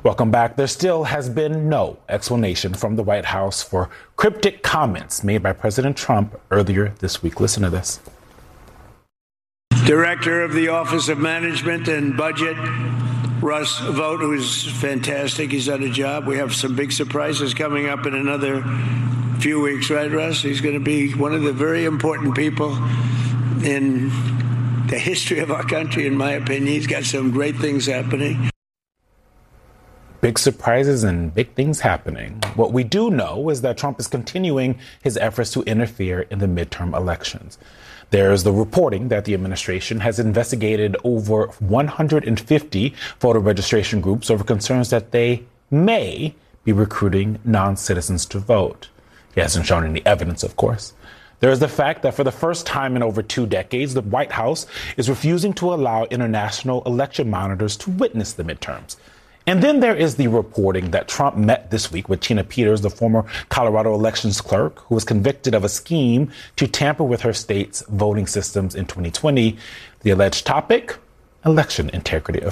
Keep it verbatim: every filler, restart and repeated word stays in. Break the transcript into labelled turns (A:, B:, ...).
A: Welcome back. There still has been no explanation from the White House for cryptic comments made by President Trump earlier this week. Listen to this.
B: Director of the Office of Management and Budget, Russ Vought, who is fantastic. He's done a job. We have some big surprises coming up in another few weeks, right, Russ? He's going to be one of the very important people in the history of our country, in my opinion. He's got some great things happening.
A: Big surprises and big things happening. What we do know is that Trump is continuing his efforts to interfere in the midterm elections. There's the reporting that the administration has investigated over one hundred fifty voter registration groups over concerns that they may be recruiting non-citizens to vote. He hasn't shown any evidence, of course. There is the fact that for the first time in over two decades, the White House is refusing to allow international election monitors to witness the midterms. And then there is the reporting that Trump met this week with Tina Peters, the former Colorado elections clerk, who was convicted of a scheme to tamper with her state's voting systems in twenty twenty. The alleged topic, election integrity.